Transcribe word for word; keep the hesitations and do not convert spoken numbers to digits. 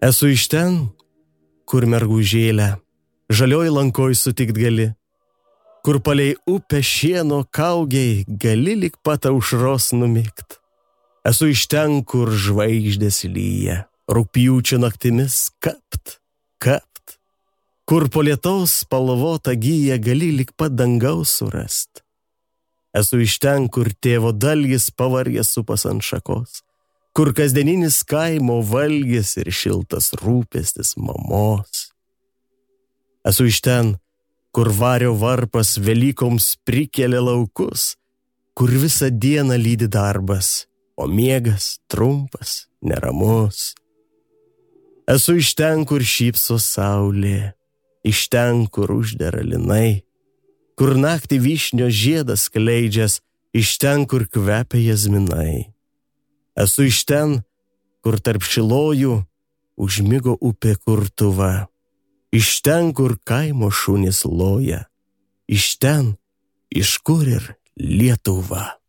Esu iš ten, kur mergužėlę žalioj lankoj sutikt gali, kur palei upę šieno kaugiai gali lik pat aušros numikt. Esu iš ten, kur žvaigždės lyja, rugpjūčio naktimis kapt, kapt, kur po lietaus spalvotą giją gali lik pat dangaus surast. Esu iš ten, kur tėvo dalgis pavargęs supas ant šakos, kur kasdieninis kaimo valgis ir šiltas rūpestis mamos. Esu iš ten, kur vario varpas Velykoms prikelia laukus, kur visą dieną lydi darbas, o miegas trumpas, neramus. Esu iš ten, kur šypso saulė, iš ten, kur uždera linai, kur naktį vyšnio žiedas skleidžias, iš ten, kur kvepia jazminai. Esu iš ten, kur tarp šilojų užmigo upė kurtuva, iš ten, kur kaimo šunys loja, iš ten, iš kur ir Lietuva.